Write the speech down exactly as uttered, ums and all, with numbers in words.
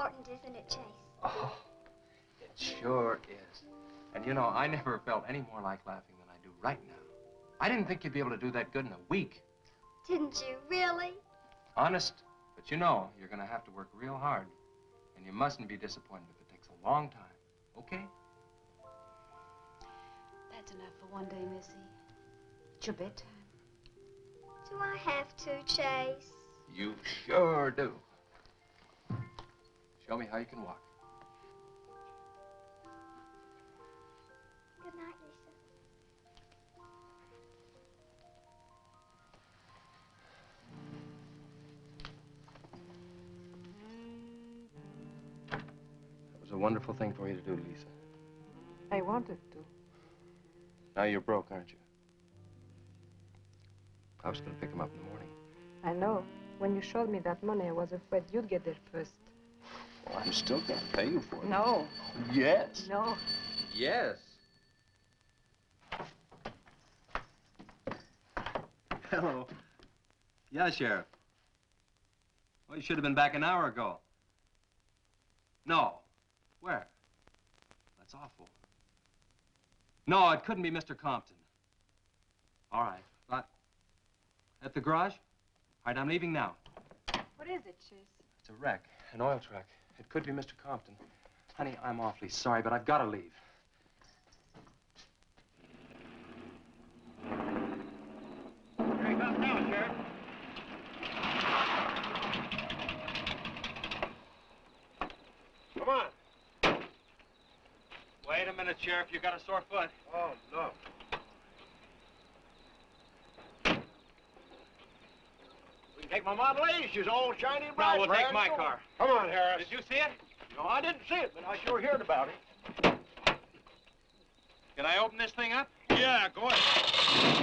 important, isn't it, Chase? Oh, it sure is. And you know, I never felt any more like laughing than I do right now. I didn't think you'd be able to do that good in a week. Didn't you, really? Honest. But you know, you're going to have to work real hard. And you mustn't be disappointed if it takes a long time. Okay? That's enough for one day, Missy. It's your bedtime. Do I have to, Chase? You sure do. Show me how you can walk. Good night, Lisa. That was a wonderful thing for you to do, Lisa. I wanted to. Now you're broke, aren't you? I was going to pick him up in the morning. I know. When you showed me that money, I was afraid you'd get there first. Well, I'm still going to pay you for it. No. Yes. No. Yes. Hello. Yeah, Sheriff. Well, you should have been back an hour ago. No. Where? That's awful. No, it couldn't be Mister Compton. All right. But at the garage? All right, I'm leaving now. What is it, Chase? It's a wreck, an oil truck. It could be Mister Compton. Honey, I'm awfully sorry, but I've got to leave. Here he comes now, Sheriff. Come on. Wait a minute, Sheriff. You got a sore foot. Oh, no. We can take my Model A. She's all shiny and bright. No, we'll take brand my new. car. Come on, Harris. Did you see it? No, I didn't see it, but I sure heard about it. Can I open this thing up? Yeah, go ahead.